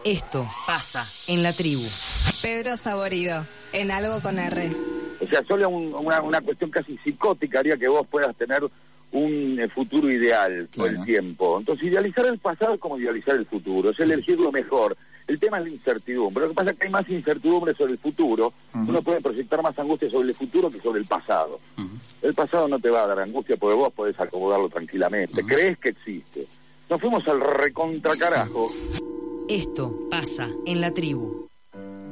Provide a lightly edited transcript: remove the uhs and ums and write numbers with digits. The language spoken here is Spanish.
Esto pasa en la tribu. Pedro Saborido, en Algo con R. O sea, solo una cuestión casi psicótica haría que vos puedas tener un futuro ideal todo el tiempo. Entonces, idealizar el pasado es como idealizar el futuro, es elegir lo mejor. El tema es la incertidumbre. Lo que pasa es que hay más incertidumbre sobre el futuro. Uno puede proyectar más angustia sobre el futuro que sobre el pasado. El pasado no te va a dar angustia porque vos podés acomodarlo tranquilamente. Crees que existe. Nos fuimos al recontracarajo. Esto pasa en la tribu.